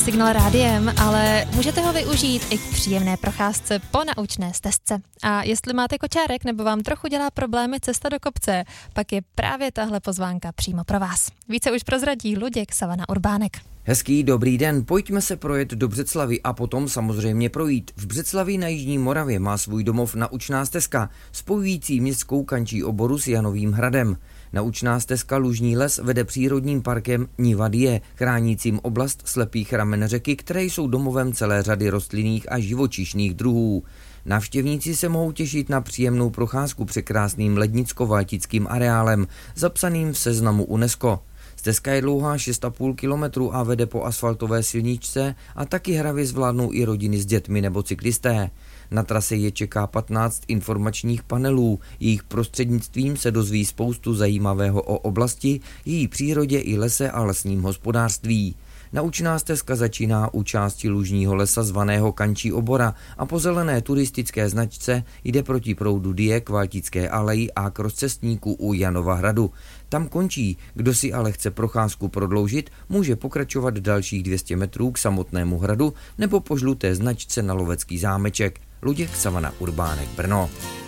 Signál rádiem, ale můžete ho využít i k příjemné procházce po naučné stezce. A jestli máte kočárek nebo vám trochu dělá problémy cesta do kopce, pak je právě tahle pozvánka přímo pro vás. Více už prozradí Luděk Savana Urbánek. Hezký dobrý den, pojďme se projet do Břeclavi a potom samozřejmě projít. V Břeclavi na Jižní Moravě má svůj domov naučná stezka, spojující městskou kančí oboru s Janovým Hradem. Naučná stezka Lužní les vede přírodním parkem Nivadie, chránícím oblast slepých ramen řeky, které jsou domovem celé řady rostlinných a živočišných druhů. Návštěvníci se mohou těšit na příjemnou procházku překrásným lednicko-valtickým areálem, zapsaným v seznamu UNESCO. Stezka je dlouhá 6,5 kilometru a vede po asfaltové silničce a taky hravě zvládnou i rodiny s dětmi nebo cyklisté. Na trase je čeká 15 informačních panelů, jejich prostřednictvím se dozví spoustu zajímavého o oblasti, její přírodě i lese a lesním hospodářství. Naučná stezka začíná u části lužního lesa zvaného Kančí obora a po zelené turistické značce jde proti proudu Dyje k Valtické aleji a k rozcestníku u Janova Hradu. Tam končí, kdo si ale chce procházku prodloužit, může pokračovat dalších 200 metrů k samotnému hradu nebo po žluté značce na Lovecký zámeček. Luděk Savana Urbánek, Brno.